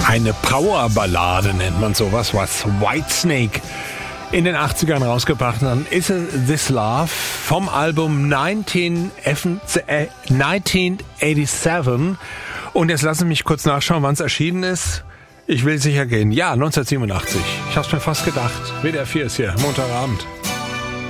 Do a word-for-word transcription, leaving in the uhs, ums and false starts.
Eine Powerballade nennt man sowas, was Whitesnake in den achtzigern rausgebracht hat. Is It This Love vom Album neunzehnhundertsiebenundachtzig. Und jetzt lassen Sie mich kurz nachschauen, wann es erschienen ist. Ich will sicher gehen. Ja, neunzehnhundertsiebenundachtzig. Ich hab's mir fast gedacht. W D R vier ist hier, Montagabend.